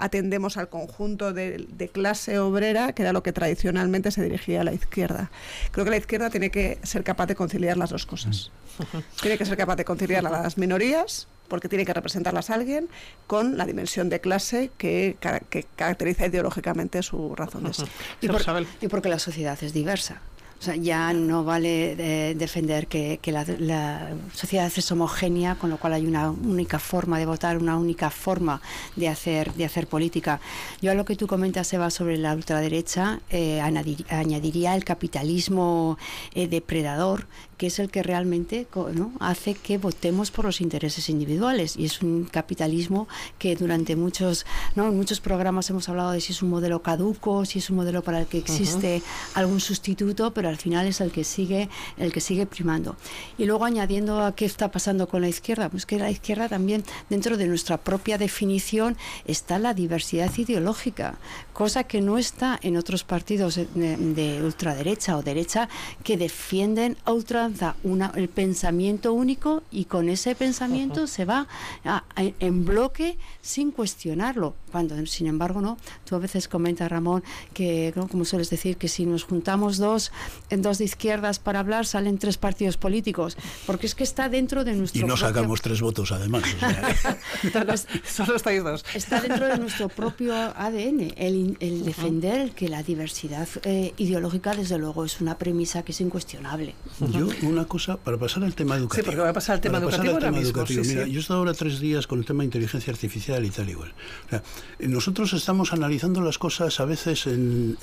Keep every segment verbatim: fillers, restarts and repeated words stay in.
atendemos al conjunto de, de clase obrera, que era lo que tradicionalmente se dirigía a la izquierda. Creo que la izquierda tiene que ser capaz de conciliar las dos cosas. Tiene que ser capaz de conciliar a las minorías, porque tiene que representarlas a alguien, con la dimensión de clase que, que caracteriza ideológicamente su razón de ser. Y, por, y porque la sociedad es diversa. O sea, ya no vale eh, defender que, que la, la sociedad es homogénea, con lo cual hay una única forma de votar, una única forma de hacer, de hacer política. Yo a lo que tú comentas, Eva, sobre la ultraderecha, eh, añadir, añadiría el capitalismo eh, depredador, que es el que realmente, ¿no?, hace que votemos por los intereses individuales. Y es un capitalismo que durante muchos, ¿no?, en muchos programas hemos hablado de si es un modelo caduco, si es un modelo para el que existe uh-huh. algún sustituto, pero al final es el que sigue el que sigue primando. Y luego, añadiendo a qué está pasando con la izquierda, pues que la izquierda también, dentro de nuestra propia definición, está la diversidad ideológica, cosa que no está en otros partidos de, de ultraderecha o derecha, que defienden a ultranza una, el pensamiento único, y con ese pensamiento uh-huh. se va a, a, en bloque sin cuestionarlo. Cuando, sin embargo, no. Tú a veces comentas, Ramón, que, ¿no?, como sueles decir, que si nos juntamos dos en dos de izquierdas para hablar, salen tres partidos políticos, porque es que está dentro de nuestro y no propio... sacamos tres votos además, o sea. Solo estáis dos. Está dentro de nuestro propio A D N el, el defender que la diversidad eh, ideológica, desde luego, es una premisa que es incuestionable. Yo, una cosa, para pasar al tema educativo. Sí, porque va a pasar al tema para educativo pasar al ahora tema mismo. Educativo. Sí, Mira, sí. yo he estado ahora tres días con el tema de inteligencia artificial y tal igual. O sea, nosotros estamos analizando las cosas a veces en,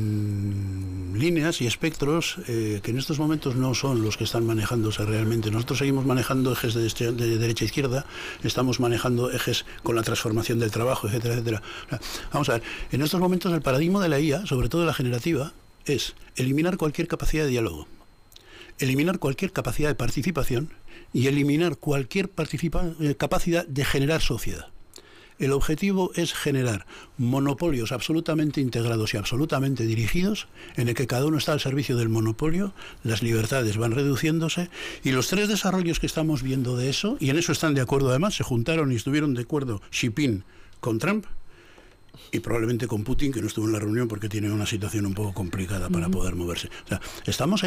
en líneas y espectros eh, que en estos momentos no son los que están manejándose realmente. Nosotros seguimos manejando ejes de, de, de derecha a izquierda, estamos manejando ejes con la transformación del trabajo, etcétera, etcétera. O sea, vamos a ver, en estos momentos el paradigma de la I A, sobre todo la generativa, es eliminar cualquier capacidad de diálogo, eliminar cualquier capacidad de participación y eliminar cualquier participa- eh, capacidad de generar sociedad. El objetivo es generar monopolios absolutamente integrados y absolutamente dirigidos, en el que cada uno está al servicio del monopolio, las libertades van reduciéndose, y los tres desarrollos que estamos viendo de eso, y en eso están de acuerdo además, se juntaron y estuvieron de acuerdo Xi Jinping con Trump, y probablemente con Putin, que no estuvo en la reunión porque tiene una situación un poco complicada para uh-huh. poder moverse. O sea, estamos en